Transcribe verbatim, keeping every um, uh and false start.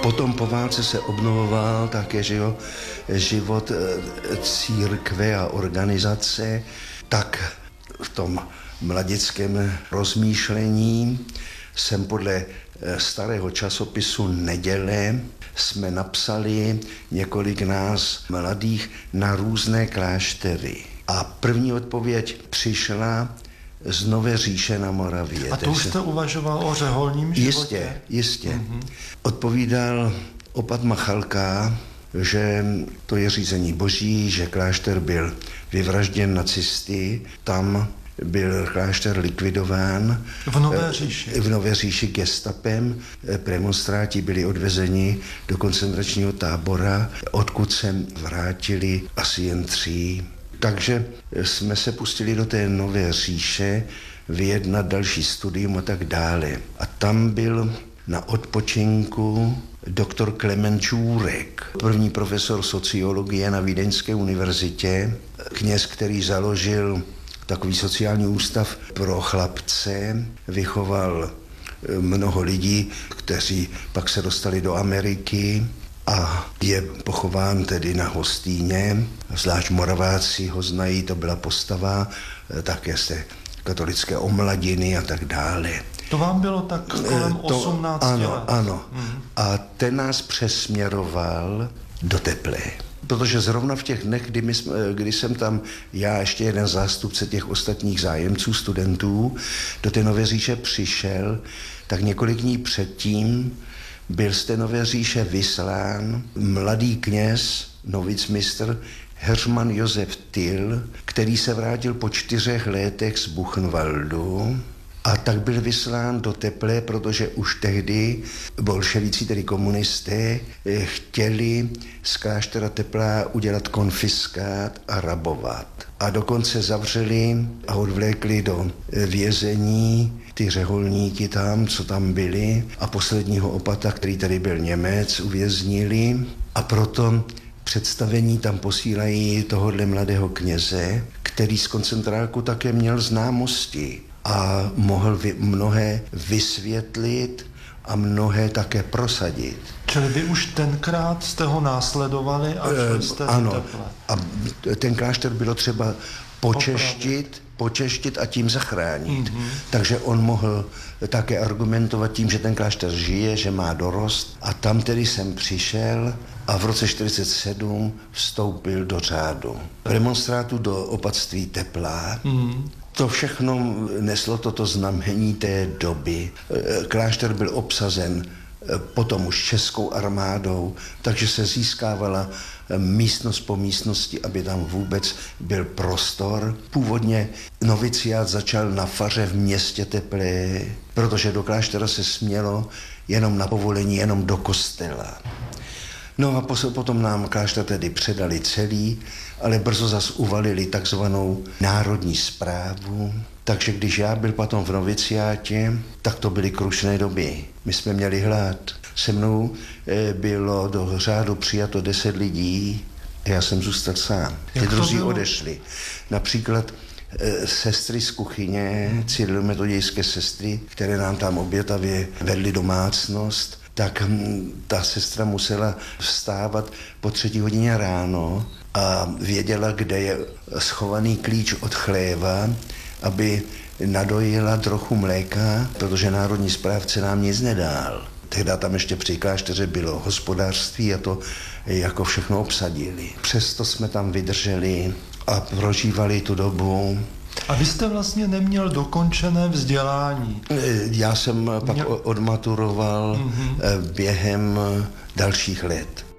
Potom po válce se obnovoval také, že jo, život církve a organizace, tak v tom mladickém rozmýšlení jsem podle starého časopisu Neděle jsme napsali několik nás mladých na různé kláštery. A první odpověď přišla z Nové Říše na Moravě. A to už jste uvažoval o řeholním životě? Jistě, jistě. Mm-hmm. Odpovídal opat Machalka, že to je řízení boží, že klášter byl vyvražděn nacisty, tam byl klášter likvidován. V Nové Říši? V Nové Říši gestapem. Premonstráti byli odvezeni do koncentračního tábora, odkud se vrátili asi jen tři. Takže jsme se pustili do té Nové Říše, vyjednat další studium a tak dále. A tam byl na odpočinku doktor Klement Žůrek, první profesor sociologie na Vídeňské univerzitě, kněz, který založil takový sociální ústav pro chlapce, vychoval mnoho lidí, kteří pak se dostali do Ameriky a je pochován tedy na Hostýně. Zvlášť Moraváci ho znají, to byla postava také z té katolické omladiny a tak dále. To vám bylo tak kolem to, osmnácti ano, let. Ano, hmm. A ten nás přesměroval do Teplé. Protože zrovna v těch dnech, kdy, my jsme, kdy jsem tam, já ještě jeden zástupce těch ostatních zájemců, studentů, do té Nové Říše přišel, tak několik dní předtím byl z té Nové Říše vyslán mladý kněz, novicmistr Heřman Josef Tyl, který se vrátil po čtyřech letech z Buchenwaldu. A tak byl vyslán do Teplé, protože už tehdy bolševici, tedy komunisté, chtěli z kláštera Teplá udělat konfiskát a rabovat. A dokonce zavřeli a odvlékli do vězení ty řeholníky tam, co tam byli, a posledního opata, který tady byl Němec, uvěznili. A proto představení tam posílají tohohle mladého kněze, který z koncentráku také měl známosti a mohl vy, mnohé vysvětlit a mnohé také prosadit. Čili vy už tenkrát jste ho následovali a šli jste ano, do Teple. A ten klášter bylo třeba počeštit, počeštit a tím zachránit. Mm-hmm. Takže on mohl také argumentovat tím, že ten klášter žije, že má dorost. A tam tedy jsem přišel a v roce čtyřicet sedm vstoupil do řádu premonstrátů do opatství Teplá. Mm-hmm. To všechno neslo toto znamení té doby. Klášter byl obsazen potom už českou armádou, takže se získávala místnost po místnosti, aby tam vůbec byl prostor. Původně noviciát začal na faře v městě Teplé, protože do kláštera se smělo jenom na povolení, jenom do kostela. No a potom nám klášter tedy předali celý, ale brzo zas uvalili takzvanou národní správu. Takže když já byl potom v noviciátě, tak to byly krušné doby. My jsme měli hlad. Se mnou bylo do řádu přijato deset lidí a já jsem zůstal sám. Ty druzí odešli. Například sestry z kuchyně, cyrilometodějské sestry, které nám tam obětavě vedly domácnost, tak ta sestra musela vstávat po třetí hodině ráno a věděla, kde je schovaný klíč od chléva, aby nadojila trochu mléka, protože národní správce nám nic nedal. Tehdy tam ještě při klášteře bylo hospodářství a to jako všechno obsadili. Přesto jsme tam vydrželi a prožívali tu dobu. A vy jste vlastně neměl dokončené vzdělání. Já jsem pak Mě... odmaturoval mm-hmm. během dalších let.